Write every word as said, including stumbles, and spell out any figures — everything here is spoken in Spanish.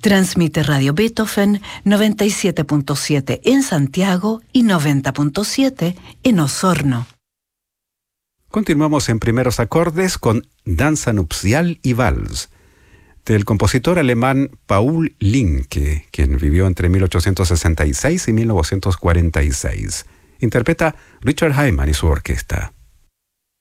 Transmite Radio Beethoven noventa y siete punto siete en Santiago y noventa punto siete en Osorno. Continuamos en primeros acordes con Danza Nupcial y Vals, del compositor alemán Paul Linke, quien vivió entre mil ochocientos sesenta y seis y mil novecientos cuarenta y seis. Interpreta Richard Hyman y su orquesta.